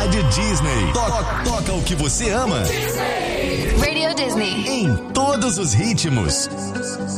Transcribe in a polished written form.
Rádio Disney. Toca o que você ama. Radio Disney. Em todos os ritmos.